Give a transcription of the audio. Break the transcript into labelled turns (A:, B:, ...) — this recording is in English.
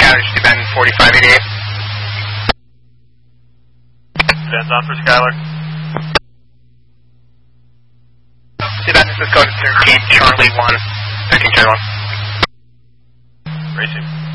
A: Skyler, Bend 4588.
B: Ben's on for Skyler.
A: Bend, this is code 13 Charlie 1. 13 Charlie 1.
B: Racing.